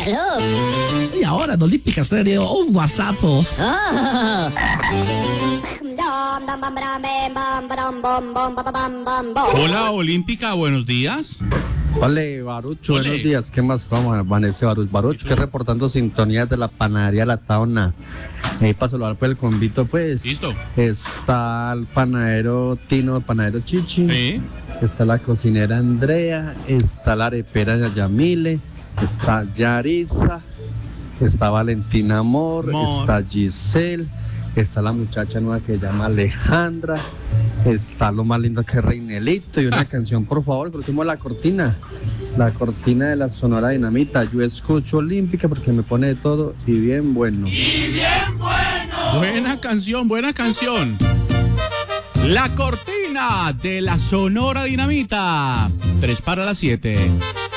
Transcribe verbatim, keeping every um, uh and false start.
Aló. Y ahora en Olímpica Estéreo, un WhatsApp. Oh. Hola, Olímpica, buenos días. Hola, Barucho, Ole. buenos días. ¿Qué más? ¿Cómo amanece Baruch? Baruch, que reportando sintonías de la panadería La Taona. Ahí para saludar por el convito, pues. Listo. Está el panadero Tino, el panadero Chichi. Sí. Está la cocinera Andrea. Está la arepera Yamile. Está Yarisa. Está Valentina Amor. Amor. Está Giselle. Está la muchacha nueva que se llama Alejandra. Está lo más lindo que es Reinelito. Y una canción, por favor, coloquemos la cortina. La cortina de la Sonora Dinamita. Yo escucho Olímpica porque me pone de todo y bien bueno. Buena canción, buena canción. La cortina de la Sonora Dinamita. Tres para las siete.